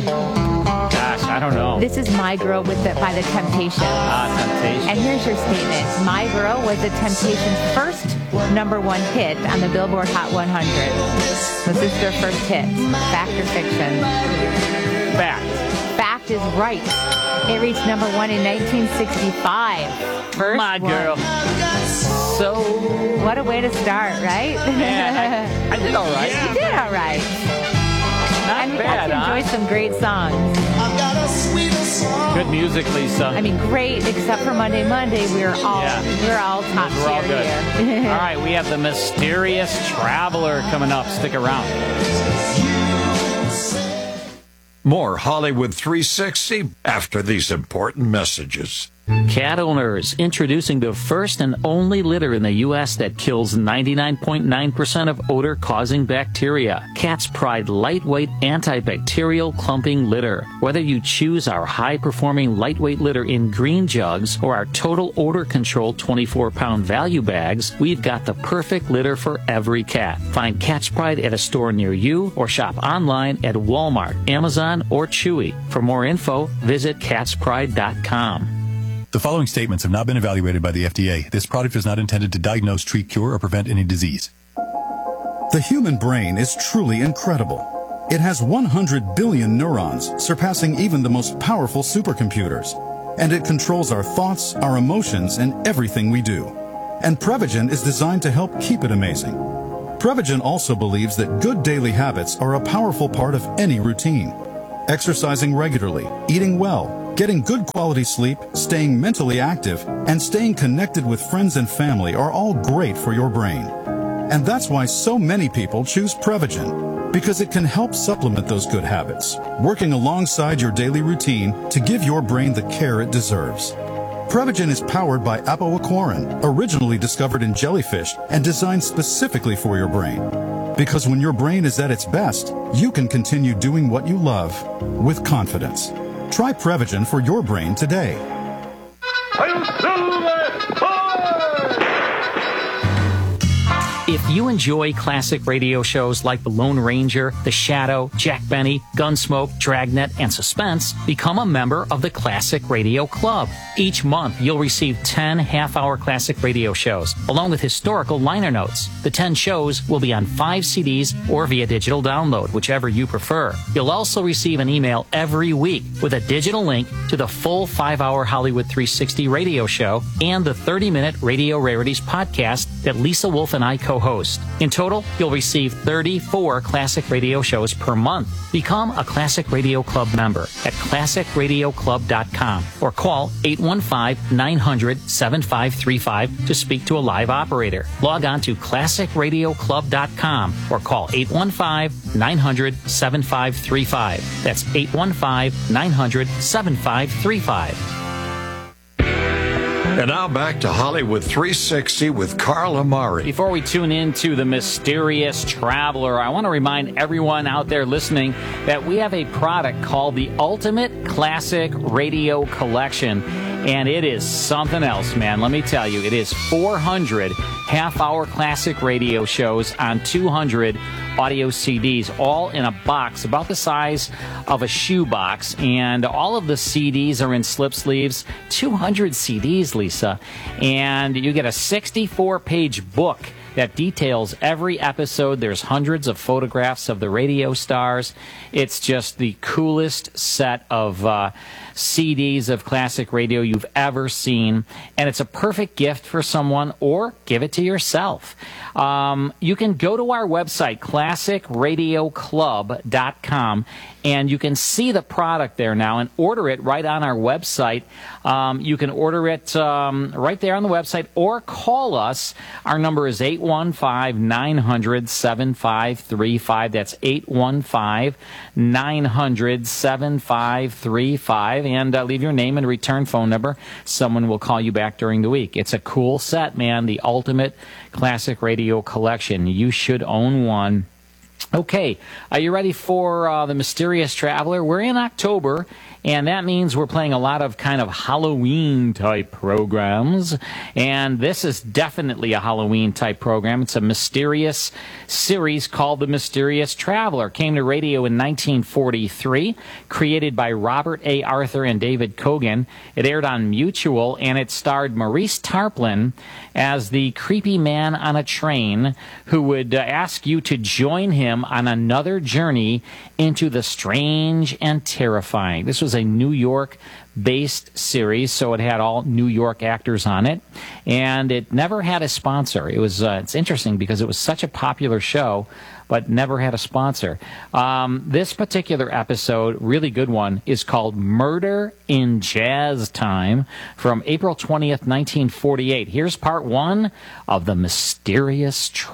Gosh, I don't know. This is My Girl by The Temptations. Temptations. And here's your statement. My Girl was The Temptations' first #1 hit on the Billboard Hot 100. Was this their first hit? Fact or fiction? Fact. Fact is right. It reached #1 in 1965. First My Girl. So... What a way to start, right? Man, I did all right. You did all right. Not We bad, got to enjoy some great songs. Good music, Lisa. I mean, great, except for Monday. We're all top We're all tier good. here. All right, we have the Mysterious Traveler coming up. Stick around. More Hollywood 360 after these important messages. Cat owners, introducing the first and only litter in the U.S. that kills 99.9% of odor-causing bacteria. Cat's Pride lightweight antibacterial clumping litter. Whether you choose our high-performing lightweight litter in green jugs or our total odor control 24-pound value bags, we've got the perfect litter for every cat. Find Cat's Pride at a store near you or shop online at Walmart, Amazon, or Chewy. For more info, visit catspride.com. The following statements have not been evaluated by the FDA. This product is not intended to diagnose, treat, cure, or prevent any disease. The human brain is truly incredible. It has 100 billion neurons, surpassing even the most powerful supercomputers. And it controls our thoughts, our emotions, and everything we do. And Prevagen is designed to help keep it amazing. Prevagen also believes that good daily habits are a powerful part of any routine. Exercising regularly, eating well, getting good quality sleep, staying mentally active, and staying connected with friends and family are all great for your brain. And that's why so many people choose Prevagen, because it can help supplement those good habits, working alongside your daily routine to give your brain the care it deserves. Prevagen is powered by apoaquarin, originally discovered in jellyfish and designed specifically for your brain. Because when your brain is at its best, you can continue doing what you love with confidence. Try Prevagen for your brain today. If you enjoy classic radio shows like The Lone Ranger, The Shadow, Jack Benny, Gunsmoke, Dragnet, and Suspense, become a member of the Classic Radio Club. Each month, you'll receive 10 half-hour classic radio shows, along with historical liner notes. The 10 shows will be on 5 CDs or via digital download, whichever you prefer. You'll also receive an email every week with a digital link to the full 5-hour Hollywood 360 radio show and the 30-minute Radio Rarities podcast that Lisa Wolf and I co-host. In total, you'll receive 34 classic radio shows per month. Become a Classic Radio Club member at classicradioclub.com or call 815-900-7535 to speak to a live operator. Log on to classicradioclub.com or call 815-900-7535. That's 815-900-7535. And now back to Hollywood 360 with Carl Amari. Before we tune into the Mysterious Traveler, I want to remind everyone out there listening that we have a product called the Ultimate Classic Radio Collection. And it is something else, man. Let me tell you, it is 400 half-hour classic radio shows on 200 audio CDs, all in a box about the size of a shoebox. And all of the CDs are in slip sleeves, 200 CDs, Lisa. And you get a 64-page book that details every episode. There's hundreds of photographs of the radio stars. It's just the coolest set of CDs of classic radio you've ever seen, and it's a perfect gift for someone, or give it to yourself. You can go to our website, classicradioclub.com, and you can see the product there now and order it right on our website. You can order it right there on the website, or call us. Our number is 815-900-7535. That's 815-900-7535. And leave your name and return phone number. Someone will call you back during the week. It's a cool set, man. The Ultimate Classic Radio Collection. You should own one. Okay, are you ready for The Mysterious Traveler? We're in October, and that means we're playing a lot of kind of Halloween-type programs, and this is definitely a Halloween-type program. It's a mysterious series called The Mysterious Traveler. Came to radio in 1943, created by Robert A. Arthur and David Kogan. It aired on Mutual, and it starred Maurice Tarplin as the creepy man on a train who would ask you to join him on another journey into the strange and terrifying. This was a New York-based series, so it had all New York actors on it, and it never had a sponsor. It was it's interesting because it was such a popular show, but never had a sponsor. This particular episode, really good one, is called Murder in Jazz Time from April 20th, 1948. Here's part one of The Mysterious Traveler.